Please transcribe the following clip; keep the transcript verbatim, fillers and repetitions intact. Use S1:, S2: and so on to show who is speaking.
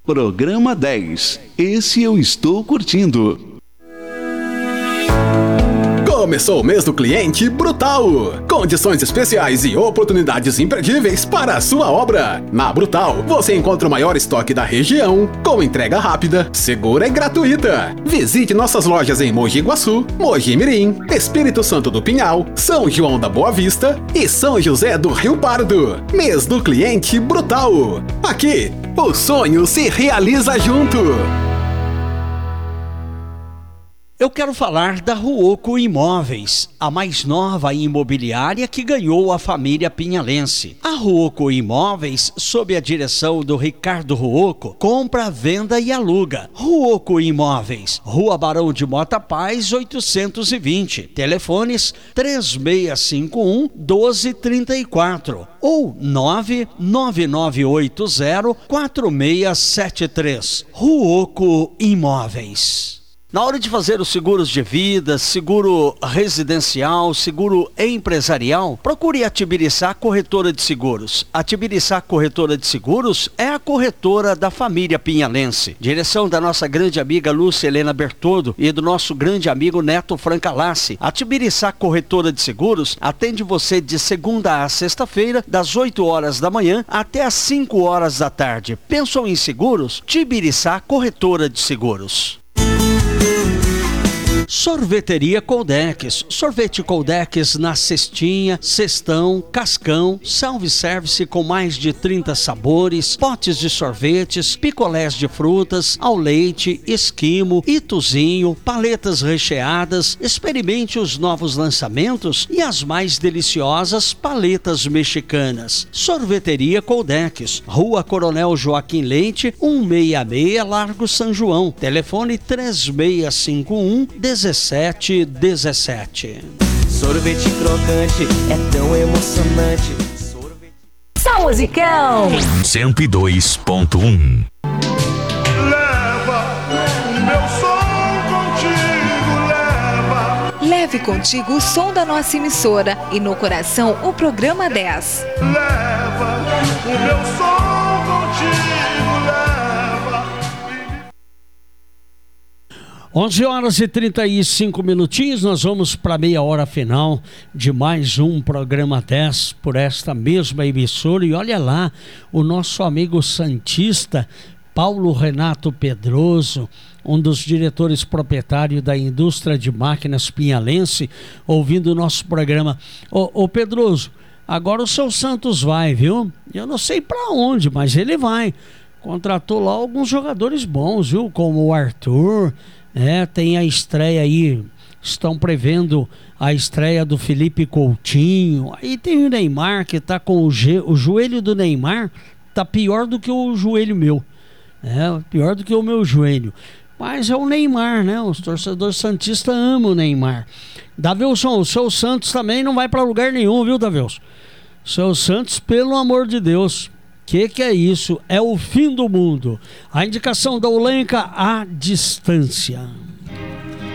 S1: Programa dez. Esse eu estou curtindo.
S2: Começou o mês do cliente Brutal. Condições especiais e oportunidades imperdíveis para a sua obra. Na Brutal, você encontra o maior estoque da região, com entrega rápida, segura e gratuita. Visite nossas lojas em Mogi Guaçu, Mogi Mirim, Espírito Santo do Pinhal, São João da Boa Vista e São José do Rio Pardo. Mês do cliente Brutal. Aqui, o sonho se realiza junto.
S3: Eu quero falar da Ruoco Imóveis, a mais nova imobiliária que ganhou a família pinhalense. A Ruoco Imóveis, sob a direção do Ricardo Ruoco, compra, venda e aluga. Ruoco Imóveis, Rua Barão de Mota Paz, oitocentos e vinte. Telefones três seis cinco um, um dois três quatro ou nove nove nove oito zero, quatro seis sete três. Ruoco Imóveis. Na hora de fazer os seguros de vida, seguro residencial, seguro empresarial, procure a Tibiriçá Corretora de Seguros. A Tibiriçá Corretora de Seguros é a corretora da família pinhalense. Direção da nossa grande amiga Lúcia Helena Bertoldo e do nosso grande amigo Neto Francalassi. A Tibiriçá Corretora de Seguros atende você de segunda a sexta-feira, das oito horas da manhã até as cinco horas da tarde. Pensou em seguros? Tibiriçá Corretora de Seguros. Sorveteria Coldex. Sorvete Coldex na cestinha, cestão, cascão, self-service com mais de trinta sabores, potes de sorvetes, picolés de frutas, ao leite, esquimo, ituzinho, paletas recheadas. Experimente os novos lançamentos e as mais deliciosas paletas mexicanas. Sorveteria Coldex, Rua Coronel Joaquim Leite, cento e sessenta e seis, Largo São João. Telefone três seis cinco um, dezessete dezessete.
S4: Sorvete crocante é tão emocionante. Sorvete...
S5: Só musicão!
S6: cento e dois ponto um.
S7: Leva o meu som contigo, leva.
S5: Leve contigo o som da nossa emissora e no coração o programa dez.
S7: Leva o meu som contigo, leva.
S3: onze horas e trinta e cinco minutinhos, nós vamos para a meia hora final de mais um programa dez por esta mesma emissora. E olha lá, o nosso amigo santista Paulo Renato Pedroso, um dos diretores proprietários da indústria de máquinas pinhalense, ouvindo o nosso programa. Ô, ô Pedroso, agora o seu Santos vai, viu? Eu não sei para onde, mas ele vai. Contratou lá alguns jogadores bons, viu? Como o Arthur. É, tem a estreia aí, estão prevendo a estreia do Felipe Coutinho. Aí tem o Neymar, que tá com o, ge- o joelho do Neymar, tá pior do que o joelho meu. É, pior do que o meu joelho. Mas é o Neymar, né? Os torcedores santistas amam o Neymar. Davilson, o seu Santos também não vai para lugar nenhum, viu, Davilson? Seu Santos, pelo amor de Deus. Que que é isso? É o fim do mundo. A indicação da Ulenca à distância.